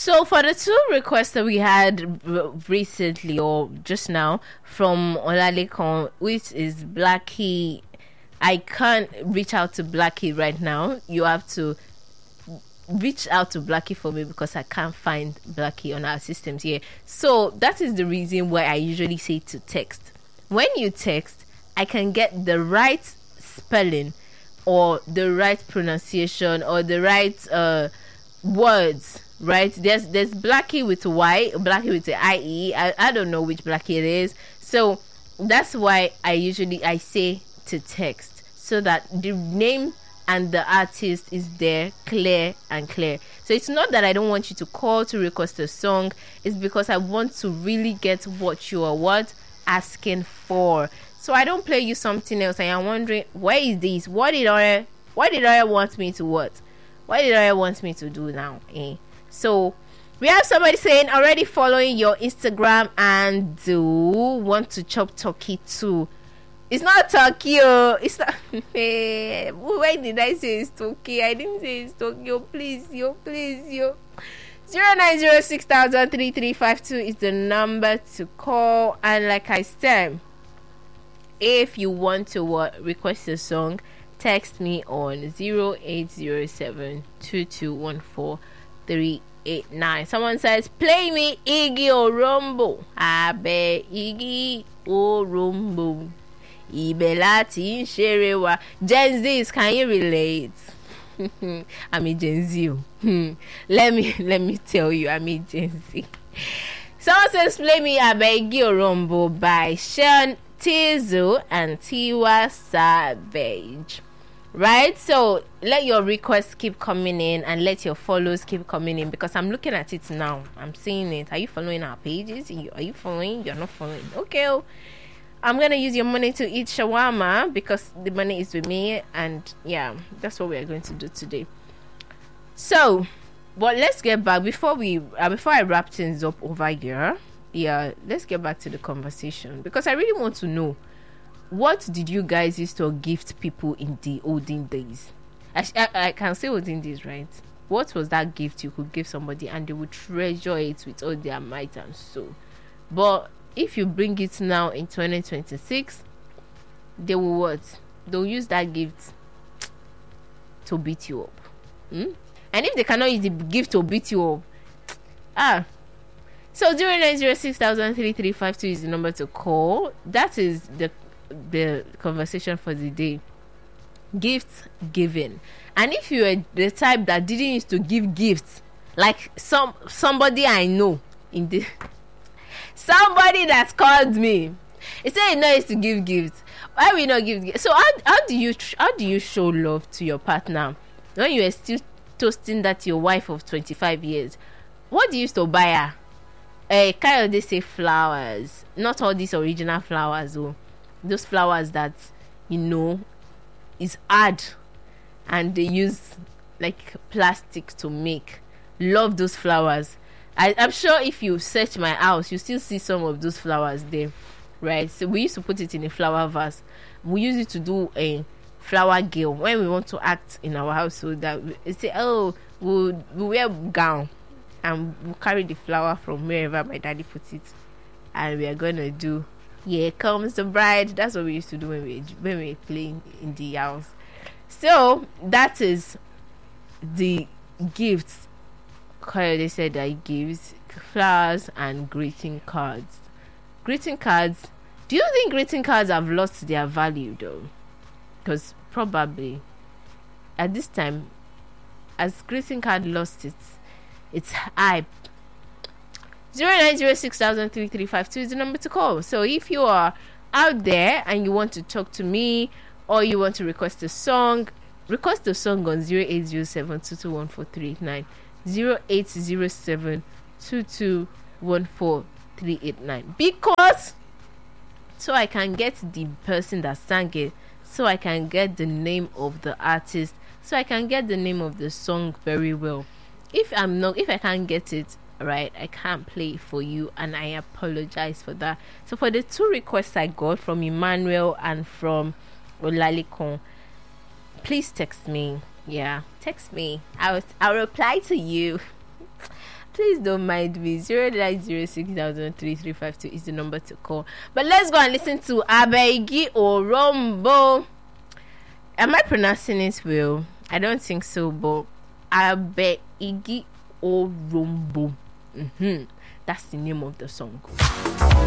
So for the two requests that we had recently or just now from Olalekan, which is Blackie, I can't reach out to Blackie right now. You have to reach out to Blackie for me because I can't find Blackie on our systems here. So that is the reason why I usually say to text. When you text, I can get the right spelling or the right pronunciation or the right words. Right, there's Blackie with Y, Blackie with the IE. I don't know which Blackie it is, so that's why I say to text so that the name and the artist is there clear. So it's not that I don't want you to call to request a song, it's because I want to really get what you are asking for. So I don't play you something else and you're wondering, where is this? What did I want me to what? What did I want me to do now? So we have somebody saying already following your Instagram and do want to chop turkey too. It's not turkey, it's not. Why did I say it's turkey? I didn't say it's turkey. Please. 090633352 is the number to call. And like I said, if you want to request a song, text me on 08072214 389. Someone says, play me Iggy Orombo. Abe Iggy Orombo. Ibelati Sherewa. Gen Z's, can you relate? I'm a Gen Z. Let me tell you, I'm a Gen Z. Someone says, play me Abe Iggy Orombo by Sean Tizu and Tiwa Savage. Right, so let your requests keep coming in and let your follows keep coming in because I'm looking at it now. I'm seeing it. Are you following our pages? Are you following? You're not following. Okay, I'm gonna use your money to eat shawarma because the money is with me, and yeah, that's what we are going to do today. So, but let's get back before I wrap things up over here. Yeah, let's get back to the conversation because I really want to know. What did you guys used to gift people in the olden days? I can say olden days, right? What was that gift you could give somebody and they would treasure it with all their might and soul? But if you bring it now in 2026, they will what? They'll use that gift to beat you up. And if they cannot use the gift to beat you up, so 09063352 is the number to call. That is the conversation for the day. Gift giving. And if you are the type that didn't used to give gifts, like somebody I know in the somebody that called me, he said he knows to give gifts. Why will not give gifts? So how do you show love to your partner when you are still toasting that your wife of 25 years? What do you used to buy her? Kind of they say flowers, not all these original flowers though. Those flowers that is hard and they use like plastic to make. Love those flowers. I'm sure if you search my house you still see some of those flowers there, right? So we used to put it in a flower vase. We use it to do a flower girl when we want to act in our house, so that we say, we'll wear gown and we'll carry the flower from wherever my daddy puts it and we are gonna do Here Comes the Bride. That's what we used to do when we were playing in the house. So that is the gifts Coyote said that he gives: flowers and greeting cards. Greeting cards. Do you think greeting cards have lost their value though? Because probably at this time, as greeting card lost its hype. 09063352 is the number to call. So if you are out there and you want to talk to me or you want to request a song on 0807221439, 0807221439, because so I can get the person that sang it, so I can get the name of the artist, so I can get the name of the song very well. If I can't get it right, I can't play it for you, and I apologize for that. So for the two requests I got from Emmanuel and from Olalikon, please text me. Yeah, text me. I'll reply to you. Please don't mind me. 0906003352 is the number to call. But let's go and listen to Abegi Orombo. Am I pronouncing it well? I don't think so, but Abegi Orombo. That's the name of the song.